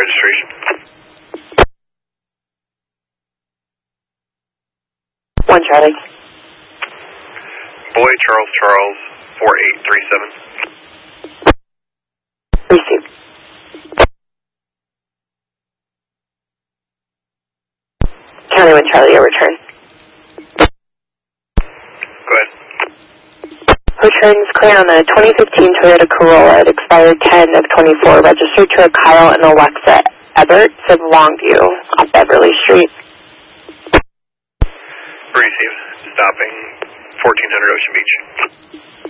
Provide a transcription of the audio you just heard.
registration. 1 Charlie. Boy Charles Charles 4837. Received. County 1 Charlie, your return. Go ahead. Return is clear on a 2015 Toyota Corolla. It expired 10 of 24. Registered to a Kyle and Alexa Eberts of Longview off Beverly Street. Received. Stopping 1400 Ocean Beach.